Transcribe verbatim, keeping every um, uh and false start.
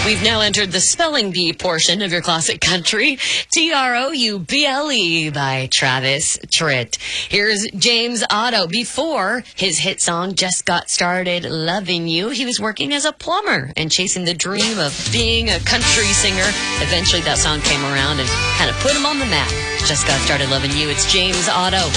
We've now entered the spelling bee portion of your classic country. T R O U B L E by Travis Tritt. Here's James Otto. Before his hit song Just Got Started Loving You, he was working as a plumber and chasing the dream of being a country singer. Eventually that song came around and kind of put him on the map. Just Got Started Loving You. It's James Otto.